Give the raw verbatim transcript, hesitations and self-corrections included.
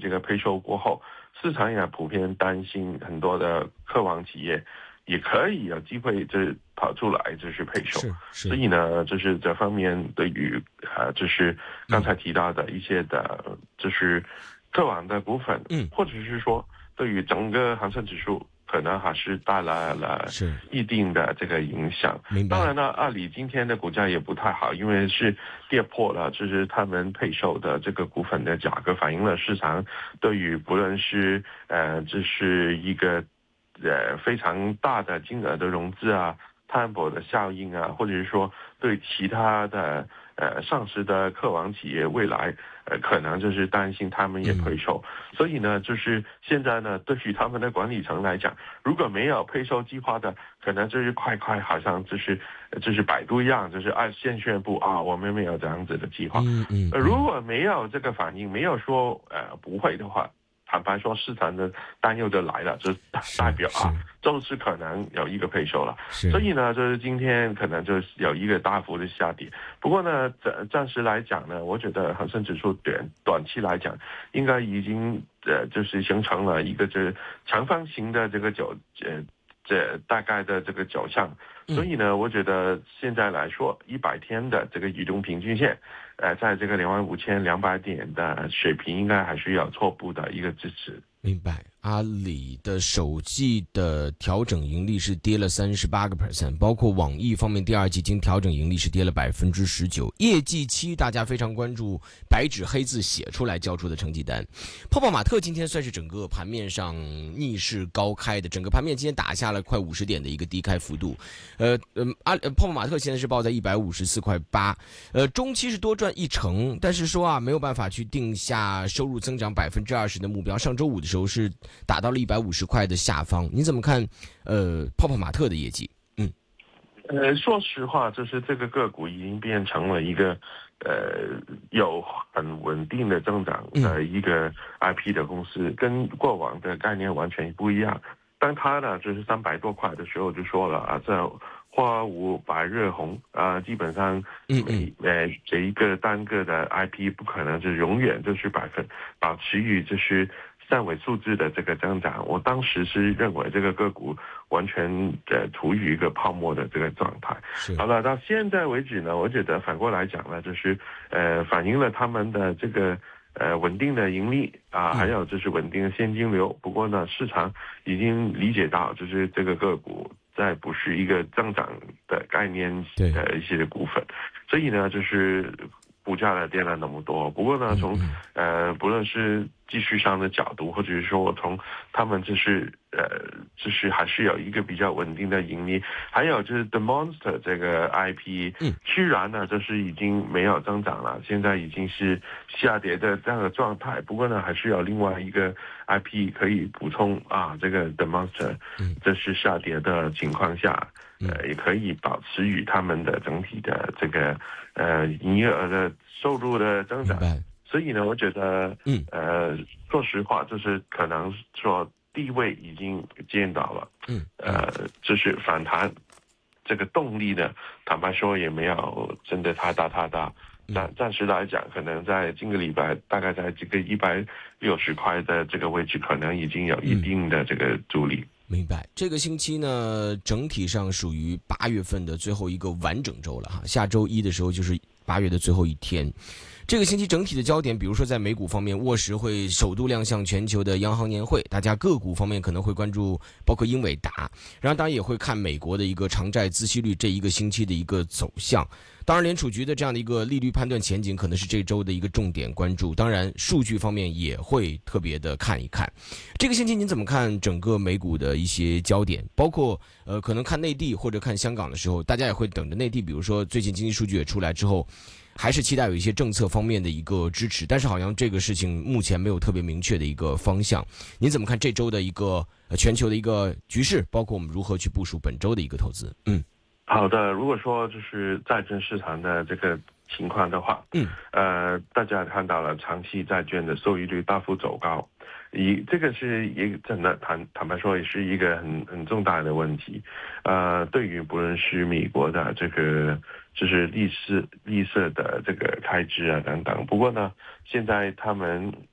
这个配售过后，市场也普遍担心很多的科网企业也可以有机会就是跑出来就是配售，所以呢，就是这方面对于呃，就是刚才提到的一些的，就是科网的股份，嗯，或者是说对于整个恒生指数可能还是带来了一定的这个影响。当然呢，阿里今天的股价也不太好，因为是跌破了，就是他们配售的这个股份的价格，反映了市场对于不论是呃，这是一个呃非常大的金额的融资啊。摊薄的效应啊，或者是说对其他的呃上市的科网企业未来呃可能就是担心他们也配售，嗯、所以呢，就是现在呢，对于他们的管理层来讲，如果没有配售计划的，可能就是快快好像就是就是百度一样，就是按先宣布啊，我们没有这样子的计划。嗯嗯呃、如果没有这个反应，没有说呃不会的话。坦白说，市场的担忧就来了，就代表啊，就是可能有一个配售了。所以呢，就是今天可能就是有一个大幅的下跌。不过呢，暂暂时来讲呢，我觉得恒生指数短短期来讲，应该已经呃就是形成了一个这长方形的这个走呃这大概的这个走向。所以呢，我觉得现在来说，一百天的这个移动平均线，呃，在这个两万五千两百点的水平，应该还是有初步的一个支持。 明白。阿里的首季的调整盈利是跌了三十八个 percent， 包括网易方面第二季经调整盈利是跌了百分之十九。业绩期大家非常关注，白纸黑字写出来交出的成绩单。泡泡玛特今天算是整个盘面上逆势高开的，整个盘面今天打下了快五十点的一个低开幅度。呃呃，阿泡泡玛特现在是报在一百五十四块八，呃，中期是多赚一成，但是说啊没有办法去定下收入增长百分之二十的目标。上周五的时候是打到了一百五十块的下方，你怎么看？呃，泡泡玛特的业绩？嗯， 呃，说实话，就是这个个股已经变成了一个呃有很稳定的增长的一个 I P 的公司，嗯、跟过往的概念完全不一样。当它呢就是三百多块的时候就说了啊，这花无百日红啊、呃，基本上每呃这一个单个的 I P 不可能是永远就是百分保持于就是三位数字的这个增长。我当时是认为这个个股完全呃处于一个泡沫的这个状态。好了，到现在为止呢，我觉得反过来讲呢，就是呃反映了他们的这个。呃，稳定的盈利啊，还有就是稳定的现金流。不过呢，市场已经理解到，就是这个个股再不是一个增长的概念的一些股份，所以呢，就是股价呢跌了那么多。不过呢，从呃不论是技术上的角度，或者是说从他们就是呃就是还是有一个比较稳定的盈利，还有就是 The Monster 这个 I P， 虽然呢就是已经没有增长了，现在已经是下跌的这样的状态。不过呢，还是有另外一个 I P 可以补充啊，这个 The Monster， 这是下跌的情况下。呃，也可以保持与他们的整体的这个呃营业额的收入的增长，所以呢，我觉得，嗯，呃，说实话，就是可能说地位已经见到了，嗯，呃，就是反弹这个动力呢，坦白说也没有真的太大太大。暂暂时来讲，可能在今个礼拜，大概在这个一百六十块的这个位置，可能已经有一定的这个阻力。 明白，这个星期呢，整体上属于八月份的最后一个完整周了哈。下周一的时候就是八月的最后一天。这个星期整体的焦点，比如说在美股方面，沃时会首度亮相全球的央行年会，大家个股方面可能会关注，包括英伟达，然后当然也会看美国的一个长债孳息率这一个星期的一个走向。当然，联储局的这样的一个利率判断前景可能是这周的一个重点关注。当然，数据方面也会特别的看一看。这个星期您怎么看整个美股的一些焦点？包括呃，可能看内地或者看香港的时候，大家也会等着内地，比如说最近经济数据也出来之后，还是期待有一些政策方面的一个支持。但是好像这个事情目前没有特别明确的一个方向。您怎么看这周的一个、呃、全球的一个局势？包括我们如何去部署本周的一个投资？嗯。 好的，如果说就是债券市场的这个情况的话，嗯，呃，大家看到了长期债券的收益率大幅走高，以这个是一个真的坦坦白说也是一个很很重大的问题，呃，对于不论是美国的这个就是利息利息的这个开支啊等等，不过呢，现在他们